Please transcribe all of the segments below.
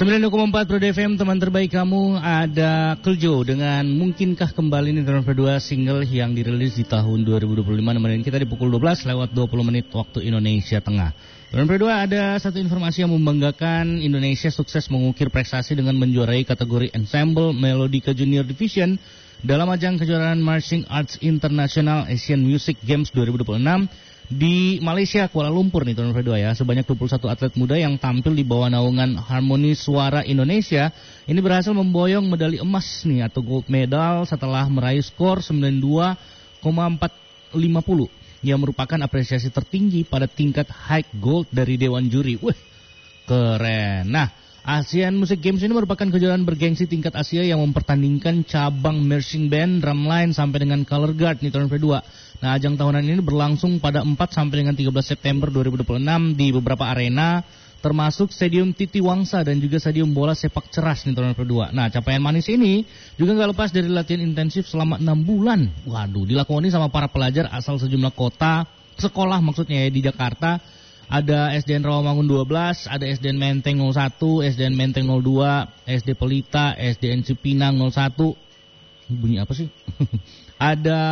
92,4 Pro FM, teman terbaik kamu. Ada Keljo dengan Mungkinkah Kembali nih, tahun kedua single yang dirilis di tahun 2025. Nemenin kita di pukul 12 lewat 20 menit waktu Indonesia Tengah. Tahun kedua ada satu informasi yang membanggakan. Indonesia sukses mengukir prestasi dengan menjuarai kategori Ensemble Melodica Junior Division dalam ajang kejuaraan Marching Arts International Asian Music Games 2026 di Malaysia, Kuala Lumpur nih tahun kedua ya. Sebanyak 21 atlet muda yang tampil di bawah naungan Harmoni Suara Indonesia ini berhasil memboyong medali emas nih atau gold medal setelah meraih skor 92,450 yang merupakan apresiasi tertinggi pada tingkat high gold dari Dewan Juri. Wih, keren. Nah, Asian Music Games ini merupakan kejuaraan bergengsi tingkat Asia yang mempertandingkan cabang marching band, drumline sampai dengan color guard nih tahun kedua. Nah, ajang tahunan ini berlangsung pada 4 sampai dengan 13 September 2026 di beberapa arena, termasuk Stadium Titi Wangsa dan juga Stadium Bola Sepak Ceras nih tahun kedua. Nah, capaian manis ini juga nggak lepas dari latihan intensif selama 6 bulan. Waduh, dilakoni sama para pelajar asal sejumlah kota, sekolah maksudnya ya, di Jakarta. Ada SDN Rawamangun 12, ada SDN Menteng 01, SDN Menteng 02, SD Pelita, SDN Cipinang 01. Bunyi apa sih? Ada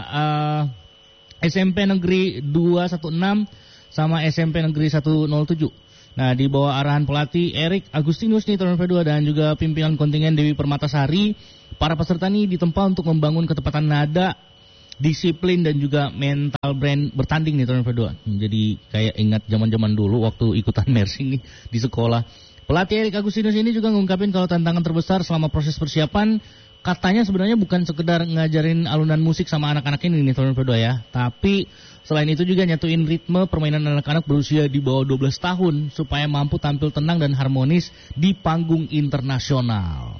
SMP Negeri 216 sama SMP Negeri 107. Nah, di bawah arahan pelatih Erik Agustinus nih tahun kedua dan juga pimpinan kontingen Dewi Permatasari, para peserta ini ditempa untuk membangun ketepatan nada, disiplin dan juga mental brand bertanding nih tahun kedua. Jadi kayak ingat zaman-zaman dulu waktu ikutan marching nih di sekolah. Pelatih Erik Agustinus ini juga ngungkapin kalau tantangan terbesar selama proses persiapan katanya sebenarnya bukan sekedar ngajarin alunan musik sama anak-anak ini nih tahun kedua ya, tapi selain itu juga nyatuin ritme permainan anak-anak berusia di bawah 12 tahun supaya mampu tampil tenang dan harmonis di panggung internasional.